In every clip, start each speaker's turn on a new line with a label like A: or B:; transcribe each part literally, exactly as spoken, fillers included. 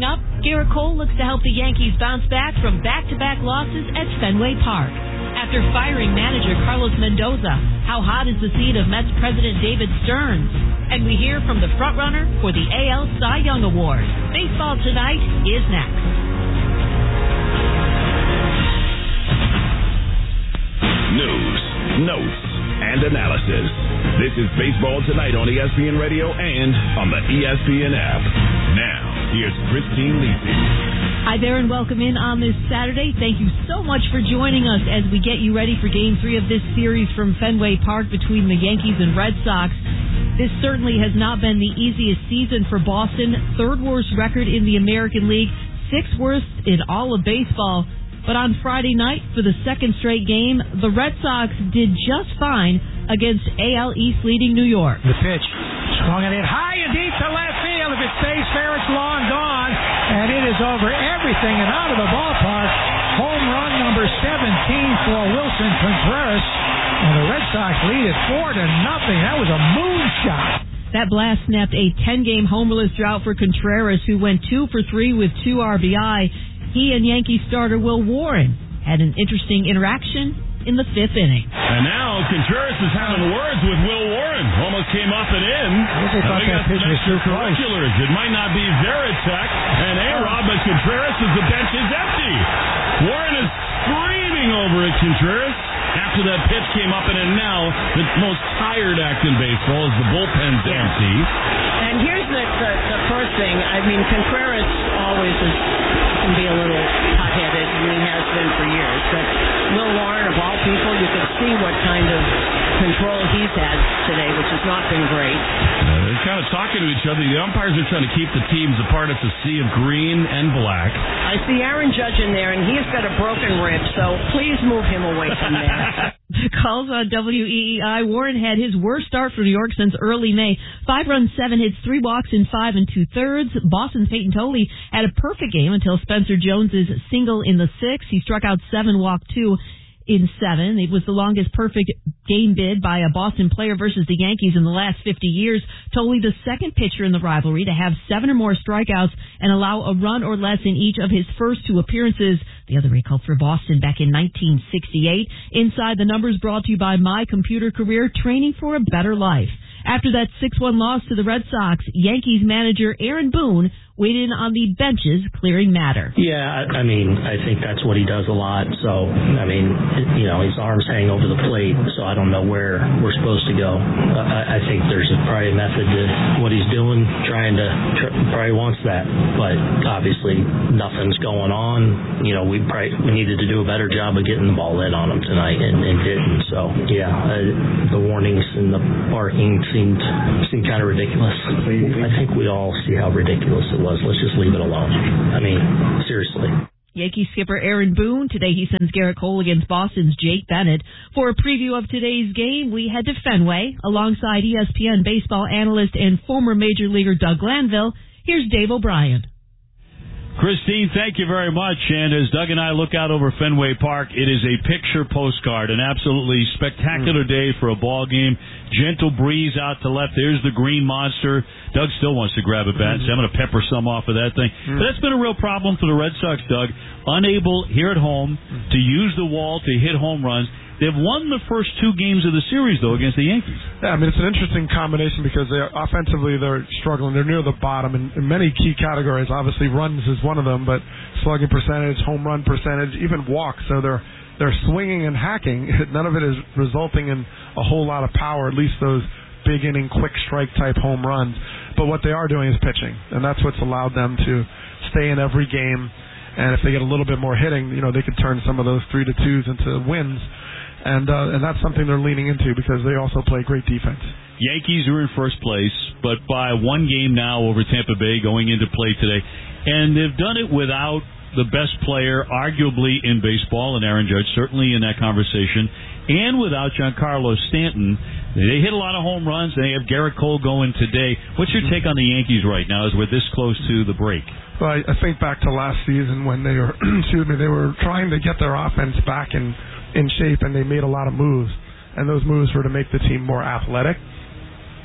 A: Coming up, Garrett Cole looks to help the Yankees bounce back from back-to-back losses at Fenway Park. After firing manager Carlos Mendoza, how hot is the seat of Mets president David Stearns? And we hear from the frontrunner for the A L Cy Young Award. Baseball Tonight is next.
B: News, notes, and analysis. This is Baseball Tonight on E S P N Radio and on the E S P N app. Now, here's Christine Lisi.
A: Hi there and welcome in on this Saturday. Thank you so much for joining us as we get you ready for Game three of this series from Fenway Park between the Yankees and Red Sox. This certainly has not been the easiest season for Boston. Third worst record in the American League, sixth worst in all of baseball. But on Friday night, for the second straight game, the Red Sox did just fine against A L East leading New York.
C: The pitch, swung it in high and deep to left field. If it stays fair, it's long gone. And it is over everything and out of the ballpark. Home run number seventeen for Wilson Contreras. And the Red Sox lead it four to nothing. That was a moonshot.
A: That blast snapped a ten-game homerless drought for Contreras, who went two for three with two R B I. He and Yankee starter Will Warren had an interesting interaction in the fifth inning.
D: And now Contreras is having words with Will Warren. Almost came up and in.
C: I think they thought that pitch was too close.
D: It might not be Varitek and A-Rod, but Contreras as the bench is empty. Warren is screaming over at Contreras after that pitch came up and in. Now the most tired act in baseball is the bullpen's
E: yeah.
D: empty.
E: And here's the, the, the first thing. I mean, Contreras always is, can be a little hot-headed, and he has been for years. But Will Warren, of all people, you can see what kind of control he's had today, which has not been great.
D: Uh, they're kind of talking to each other. The umpires are trying to keep the teams apart. It's a sea of green and black.
E: I see Aaron Judge in there, and he's got a broken rib, so please move him away from there.
A: Calls on W E E I. Warren had his worst start for New York since early May. Five runs, seven hits, three walks in five and two-thirds. Boston's Peyton Toley had a perfect game until Spencer Jones's single in the sixth. He struck out seven, walked two in seven. It was the longest perfect game bid by a Boston player versus the Yankees in the last fifty years. Toley, the second pitcher in the rivalry to have seven or more strikeouts and allow a run or less in each of his first two appearances. The other recall for Boston back in nineteen sixty-eight. Inside the Numbers brought to you by My Computer Career, training for a better life. After that six one loss to the Red Sox, Yankees manager Aaron Boone weighed in on the bench's clearing matter.
F: Yeah, I mean, I think that's what he does a lot. So, I mean, you know, his arms hang over the plate, so I don't know where we're supposed to go. I, I think there's a, probably a method to what he's doing, trying to, tr- probably wants that. But obviously, nothing's going on. You know, we probably we needed to do a better job of getting the ball in on him tonight, and, and didn't. So, yeah, uh, the warnings and the barking seemed, seemed kind of ridiculous. I think we all see how ridiculous it was. Let's just leave it alone. I mean, seriously.
A: Yankee skipper Aaron Boone. Today he sends Garrett Cole against Boston's Jake Bennett. For a preview of today's game, we head to Fenway alongside E S P N baseball analyst and former Major Leaguer Doug Glanville. Here's Dave O'Brien.
G: Christine, thank you very much. And as Doug and I look out over Fenway Park, it is a picture postcard, an absolutely spectacular day for a ball game. Gentle breeze out to left. There's the green monster. Doug still wants to grab a bat, so I'm going to pepper some off of that thing. But that's been a real problem for the Red Sox, Doug. Unable here at home to use the wall to hit home runs. They've won the first two games of the series, though, against the Yankees.
H: Yeah, I mean, it's an interesting combination because they are, offensively they're struggling. They're near the bottom in, in many key categories. Obviously, runs is one of them, but slugging percentage, home run percentage, even walks. So they're they're swinging and hacking. None of it is resulting in a whole lot of power, at least those big inning, quick strike type home runs. But what they are doing is pitching, and that's what's allowed them to stay in every game. And if they get a little bit more hitting, you know, they could turn some of those three to twos into wins. And uh, and that's something they're leaning into because they also play great defense.
G: Yankees are in first place, but by one game now over Tampa Bay going into play today. And they've done it without the best player, arguably, in baseball, and Aaron Judge, certainly in that conversation, and without Giancarlo Stanton. They hit a lot of home runs. They have Garrett Cole going today. What's your take on the Yankees right now as we're this close to the break?
H: Well, I, I think back to last season when they were, excuse me, they were trying to get their offense back in in shape, and they made a lot of moves, and those moves were to make the team more athletic.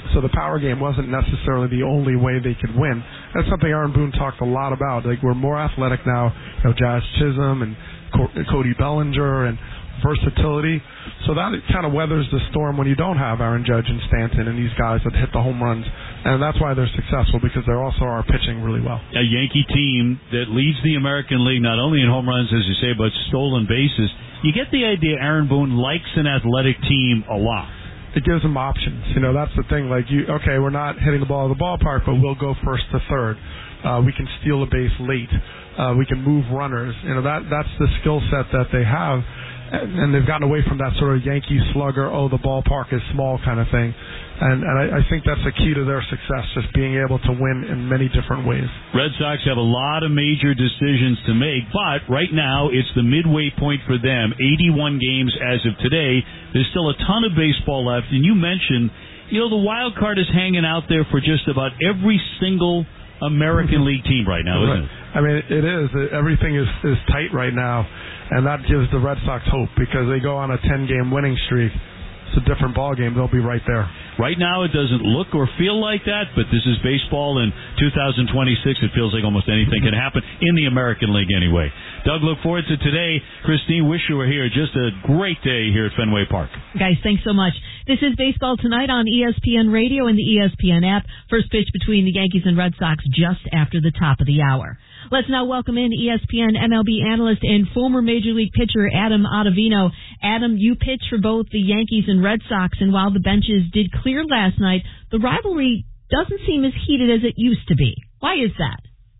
H: So the power game wasn't necessarily the only way they could win. That's something Aaron Boone talked a lot about. Like, we're more athletic now. You know, Jazz Chisholm and Co- Cody Bellinger and versatility. So that kind of weathers the storm when you don't have Aaron Judge and Stanton and these guys that hit the home runs. And that's why they're successful, because they also are pitching really well.
G: A Yankee team that leads the American League not only in home runs, as you say, but stolen bases. You get the idea Aaron Boone likes an athletic team a lot.
H: It gives them options. You know, that's the thing. Like, you, okay, we're not hitting the ball at the ballpark, but we'll go first to third. Uh, we can steal a base late. Uh, we can move runners. You know, that that's the skill set that they have. And, and they've gotten away from that sort of Yankee slugger, oh, the ballpark is small kind of thing. And, and I, I think that's the key to their success, just being able to win in many different ways.
G: Red Sox have a lot of major decisions to make, but right now it's the midway point for them. eighty-one games as of today. There's still a ton of baseball left. And you mentioned, you know, the wild card is hanging out there for just about every single American League team right now, isn't
H: right.
G: it?
H: I mean, it is. Everything is, is tight right now, and that gives the Red Sox hope, because they go on a ten-game winning streak. It's a different ball game. They'll be right there.
G: Right now, it doesn't look or feel like that, but this is baseball in two thousand twenty-six. It feels like almost anything can happen in the American League anyway. Doug, look forward to today. Christine, wish you were here. Just a great day here at Fenway Park.
A: Guys, thanks so much. This is Baseball Tonight on E S P N Radio and the E S P N app. First pitch between the Yankees and Red Sox just after the top of the hour. Let's now welcome in E S P N M L B analyst and former Major League pitcher Adam Ottavino. Adam, you pitched for both the Yankees and Red Sox, and while the benches did clear last night, the rivalry doesn't seem as heated as it used to be. Why is that?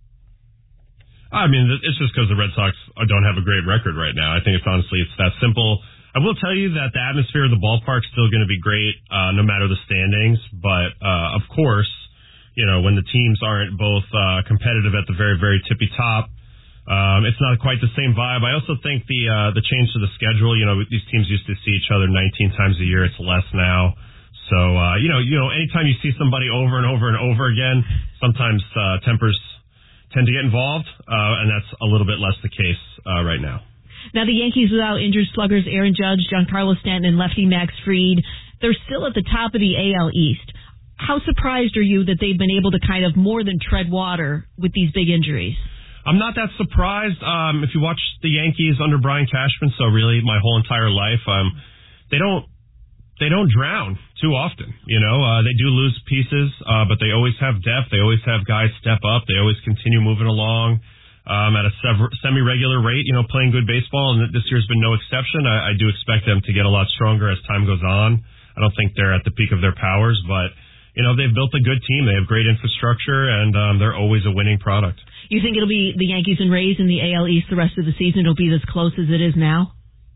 I: I mean, it's just because the Red Sox don't have a great record right now. I think it's honestly, it's that simple. I will tell you that the atmosphere of the ballpark is still going to be great, uh, no matter the standings. But, uh, of course, you know, when the teams aren't both uh, competitive at the very, very tippy top, um, it's not quite the same vibe. I also think the uh, the change to the schedule, you know, these teams used to see each other nineteen times a year. It's less now. So, uh, you know, you know, anytime you see somebody over and over and over again, sometimes uh, tempers tend to get involved, uh, and that's a little bit less the case uh, right now.
A: Now, the Yankees without injured sluggers Aaron Judge, Giancarlo Stanton, and lefty Max Fried, they're still at the top of the A L East. How surprised are you that they've been able to kind of more than tread water with these big injuries?
I: I'm not that surprised. Um, if you watch the Yankees under Brian Cashman, so really my whole entire life, um, they don't they don't drown too often. You know, uh, they do lose pieces, uh, but they always have depth. They always have guys step up. They always continue moving along um, at a sever- semi-regular rate. You know, playing good baseball, and this year's been no exception. I, I do expect them to get a lot stronger as time goes on. I don't think they're at the peak of their powers, but you know, they've built a good team. They have great infrastructure, and um, they're always a winning product.
A: You think it'll be the Yankees and Rays in the A L East the rest of the season? It'll be as close as it is now?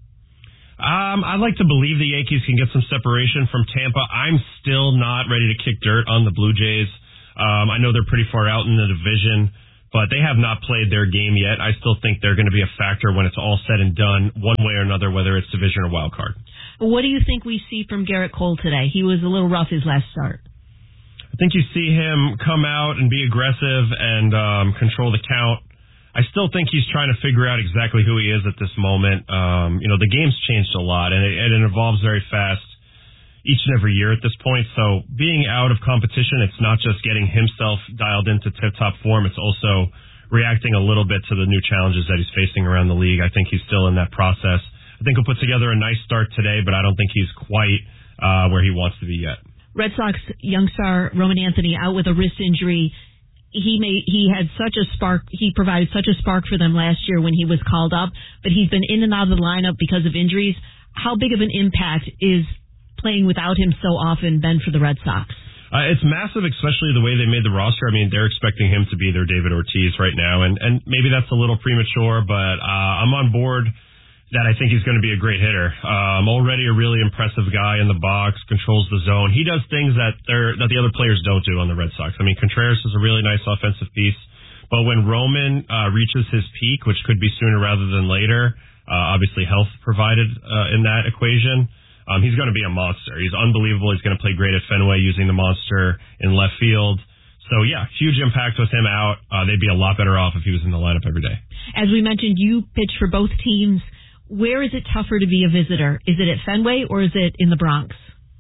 I: Um, I'd like to believe the Yankees can get some separation from Tampa. I'm still not ready to kick dirt on the Blue Jays. Um, I know they're pretty far out in the division, but they have not played their game yet. I still think they're going to be a factor when it's all said and done, one way or another, whether it's division or wild card.
A: What do you think we see from Garrett Cole today? He was a little rough his last start.
I: I think you see him come out and be aggressive and um, control the count. I still think he's trying to figure out exactly who he is at this moment. Um, you know, the game's changed a lot, and it, and it evolves very fast each and every year at this point. So being out of competition, it's not just getting himself dialed into tip-top form. It's also reacting a little bit to the new challenges that he's facing around the league. I think he's still in that process. I think he'll put together a nice start today, but I don't think he's quite uh, where he wants to be yet.
A: Red Sox young star Roman Anthony out with a wrist injury. He made he had such a spark. He provided such a spark for them last year when he was called up, but he's been in and out of the lineup because of injuries. How big of an impact is playing without him so often been for the Red Sox?
I: Uh, it's massive, especially the way they made the roster. I mean, they're expecting him to be their David Ortiz right now, and and maybe that's a little premature, but uh, I'm on board that I think he's going to be a great hitter. Um, already a really impressive guy in the box, controls the zone. He does things that they're, that the other players don't do on the Red Sox. I mean, Contreras is a really nice offensive piece, but when Roman uh, reaches his peak, which could be sooner rather than later, uh, obviously health provided uh, in that equation, um, he's going to be a monster. He's unbelievable. He's going to play great at Fenway using the monster in left field. So, yeah, huge impact with him out. Uh, they'd be a lot better off if he was in the lineup every day.
A: As we mentioned, you pitch for both teams. Where is it tougher to be a visitor? Is it at Fenway or is it in the Bronx?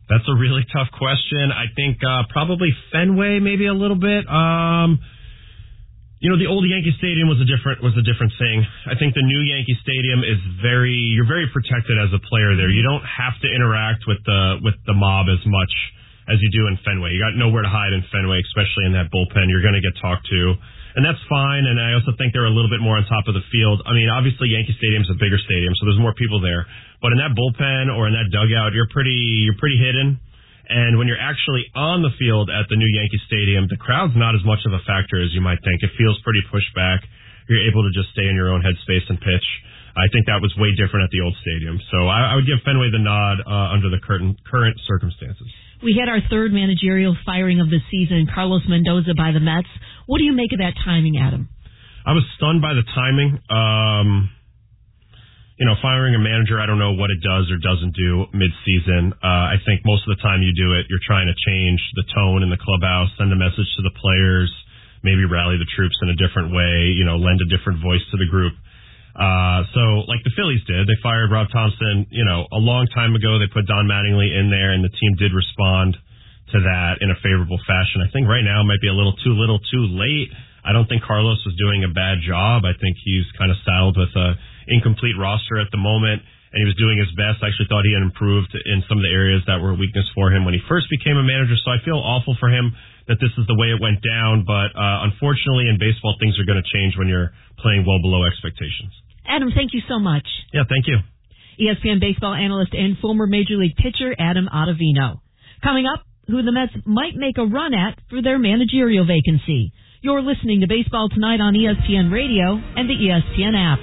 I: That's a really tough question. I think uh, probably Fenway, maybe a little bit. Um, you know, the old Yankee Stadium was a different was a different thing. I think the new Yankee Stadium is very you're very protected as a player there. You don't have to interact with the with the mob as much as you do in Fenway. You got nowhere to hide in Fenway, especially in that bullpen. You're going to get talked to, and that's fine. And I also think they're a little bit more on top of the field. I mean, obviously Yankee Stadium's a bigger stadium, so there's more people there. But in that bullpen or in that dugout, you're pretty you're pretty hidden. And when you're actually on the field at the new Yankee Stadium, the crowd's not as much of a factor as you might think. It feels pretty pushed back. You're able to just stay in your own headspace and pitch. I think that was way different at the old stadium. So I, I would give Fenway the nod uh, under the current, current circumstances.
A: We had our third managerial firing of the season, Carlos Mendoza by the Mets. What do you make of that timing, Adam?
I: I was stunned by the timing. Um... You know, firing a manager, I don't know what it does or doesn't do mid-season. Uh, I think most of the time you do it, you're trying to change the tone in the clubhouse, send a message to the players, maybe rally the troops in a different way, you know, lend a different voice to the group. Uh, so like the Phillies did, they fired Rob Thompson, you know, a long time ago. They put Don Mattingly in there and the team did respond to that in a favorable fashion. I think right now it might be a little too little too late. I don't think Carlos was doing a bad job. I think he's kind of saddled with a incomplete roster at the moment, and he was doing his best. I actually thought he had improved in some of the areas that were a weakness for him when he first became a manager, so I feel awful for him that this is the way it went down, but uh, unfortunately in baseball things are going to change when you're playing well below expectations.
A: Adam, thank you so much.
I: Yeah, thank you.
A: E S P N baseball analyst and former Major League pitcher Adam Ottavino. Coming up, who the Mets might make a run at for their managerial vacancy. You're listening to Baseball Tonight on E S P N Radio and the E S P N app.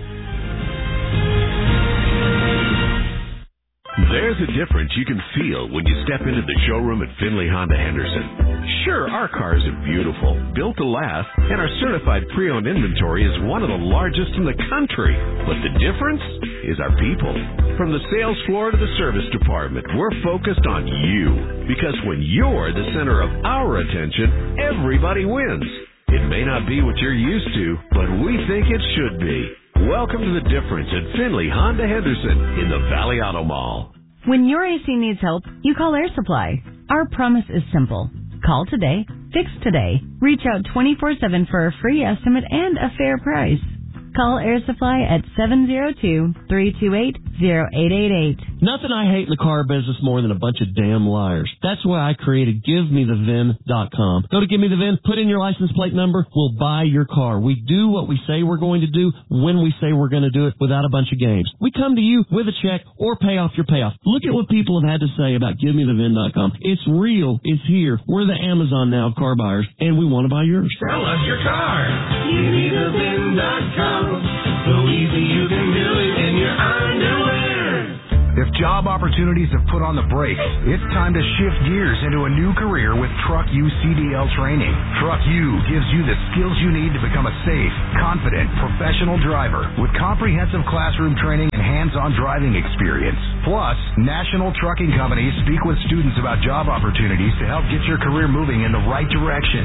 B: There's a difference you can feel when you step into the showroom at Finley Honda Henderson. Sure, our cars are beautiful, built to last, and our certified pre-owned inventory is one of the largest in the country. But the difference is our people. From the sales floor to the service department, we're focused on you. Because when you're the center of our attention, everybody wins. It may not be what you're used to, but we think it should be. Welcome to the difference at Finley Honda Henderson in the Valley Auto Mall.
J: When your A C needs help, you call Air Supply. Our promise is simple. Call today, fix today. Reach out twenty-four seven for a free estimate and a fair price. Call Air Supply at seven zero two, three two eight, zero eight eight eight.
K: Nothing I hate in the car business more than a bunch of damn liars. That's why I created Give Me The V I N dot com. Go to Give Me The V I N, put in your license plate number, we'll buy your car. We do what we say we're going to do when we say we're going to do it without a bunch of games. We come to you with a check or pay off your payoff. Look at what people have had to say about Give Me The V I N dot com. It's real. It's here. We're the Amazon now of car buyers, and we want to buy yours.
L: Sell us your car. Give Me The V I N dot com. So easy you can do it in your underwear.
M: If job opportunities have put on the brakes, it's time to shift gears into a new career with Truck U C D L training. Truck U gives you the skills you need to become a safe, confident, professional driver with comprehensive classroom training and hands-on driving experience. Plus, national trucking companies speak with students about job opportunities to help get your career moving in the right direction.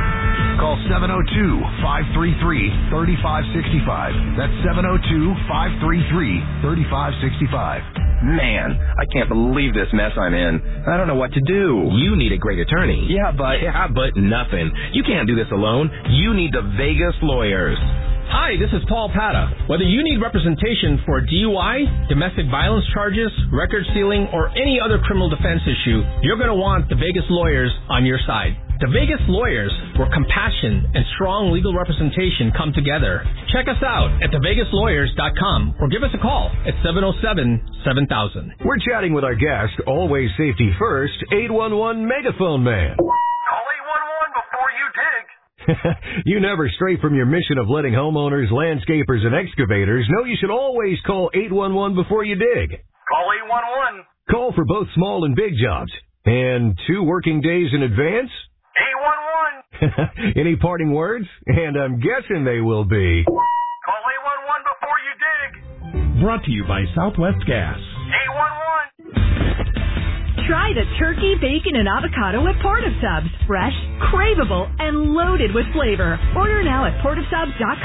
M: Call seven oh two, five three three, three five six five. That's seven oh two, five three three, three five six five.
N: Man, I can't believe this mess I'm in. I don't know what to do.
O: You need a great attorney.
N: Yeah, but...
O: Yeah, but nothing. You can't do this alone. You need the Vegas Lawyers.
P: Hi, this is Paul Pata. Whether you need representation for D U I, domestic violence charges, record sealing, or any other criminal defense issue, you're going to want the Vegas Lawyers on your side. The Vegas Lawyers, where compassion and strong legal representation come together. Check us out at the vegas lawyers dot com or give us a call at seven oh seven, seven thousand.
Q: We're chatting with our guest, Always Safety First, eight one one Megaphone Man.
R: Call eight one one before you dig.
Q: You never stray from your mission of letting homeowners, landscapers, and excavators know you should always call eight one one before you dig.
R: Call eight one one.
Q: Call for both small and big jobs. And two working days in advance?
R: eight one one.
Q: Any parting words? And I'm guessing they will be...
R: Call eight one one before you dig.
S: Brought to you by Southwest Gas.
R: eight one one.
T: Try the turkey, bacon, and avocado at Port of Subs. Fresh, craveable, and loaded with flavor. Order now at port of subs dot com.